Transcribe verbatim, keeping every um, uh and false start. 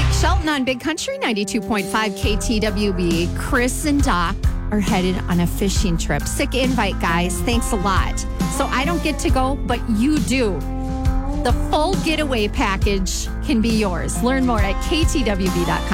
Shelton on Big Country ninety-two point five K T W B. Chris and Doc are headed on a fishing trip. Sick invite, guys. Thanks a lot. So I don't get to go, but you do. The full getaway package can be yours. Learn more at K T W B dot com.